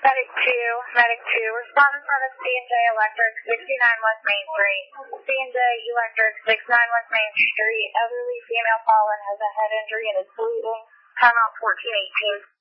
Medic 2, respond in front of C&J Electric, 69 West Main Street. C&J Electric, 69 West Main Street. Elderly female caller has a head injury and is bleeding. Time out 1418.